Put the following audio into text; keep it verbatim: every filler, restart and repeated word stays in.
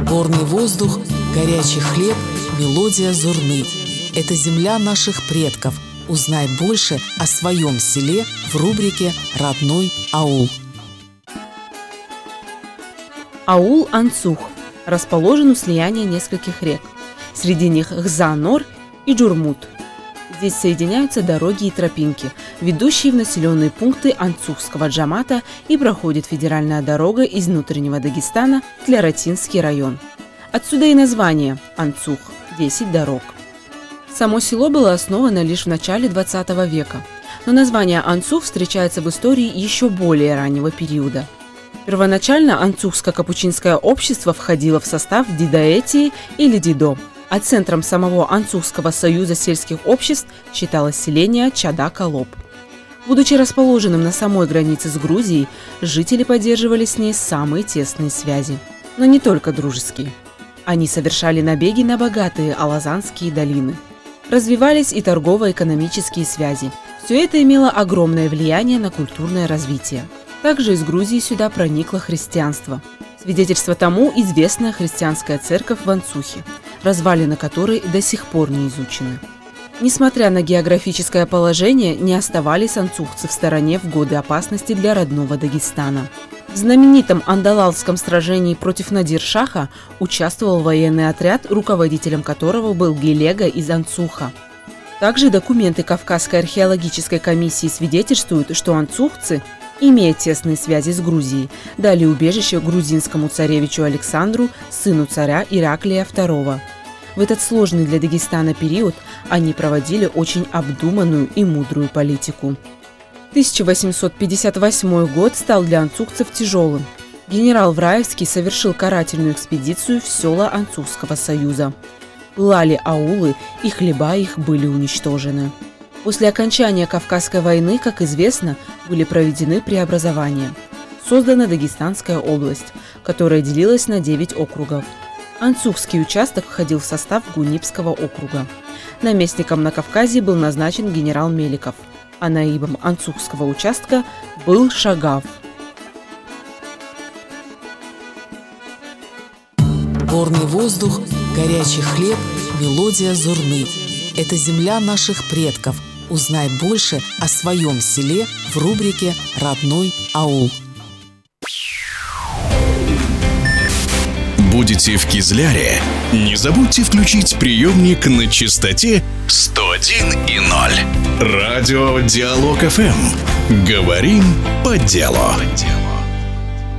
Горный воздух, горячий хлеб, мелодия зурны. Это земля наших предков. Узнай больше о своем селе в рубрике «Родной аул». Аул Анцух расположен у слияния нескольких рек. Среди них Гза-Нор и Джурмут. Здесь соединяются дороги и тропинки, ведущие в населенные пункты Анцухского джамата, и проходит федеральная дорога из внутреннего Дагестана в Тляратинский район. Отсюда и название Анцух – десять дорог. Само село было основано лишь в начале двадцатого века, но название Анцух встречается в истории еще более раннего периода. Первоначально Анцухско-капучинское общество входило в состав Дидаэтии или Дидо, а центром самого Анцухского союза сельских обществ считалось селение Чада-Колоб. Будучи расположенным на самой границе с Грузией, жители поддерживали с ней самые тесные связи. Но не только дружеские. Они совершали набеги на богатые алазанские долины. Развивались и торгово-экономические связи. Все это имело огромное влияние на культурное развитие. Также из Грузии сюда проникло христианство. Свидетельство тому известная христианская церковь в Анцухе, развалины которой до сих пор не изучены. Несмотря на географическое положение, не оставались анцухцы в стороне в годы опасности для родного Дагестана. В знаменитом Андалалском сражении против Надир-Шаха участвовал военный отряд, руководителем которого был Гелега из Анцуха. Также документы Кавказской археологической комиссии свидетельствуют, что анцухцы, имея тесные связи с Грузией, дали убежище грузинскому царевичу Александру, сыну царя Ираклия второго. В этот сложный для Дагестана период они проводили очень обдуманную и мудрую политику. тысяча восемьсот пятьдесят восьмой год стал для анцухцев тяжелым. Генерал Враевский совершил карательную экспедицию в села Анцухского союза. Пылали аулы, и хлеба их были уничтожены. После окончания Кавказской войны, как известно, были проведены преобразования. Создана Дагестанская область, которая делилась на девять округов. Анцухский участок входил в состав Гунипского округа. Наместником на Кавказе был назначен генерал Меликов, а наибом Анцухского участка был Шагав. Горный воздух, горячий хлеб, мелодия зурны. Это земля наших предков. Узнай больше о своем селе в рубрике «Родной аул». Будете в Кизляре? Не забудьте включить приемник на частоте сто один и ноль. Радио Диалог эф эм. Говорим по делу.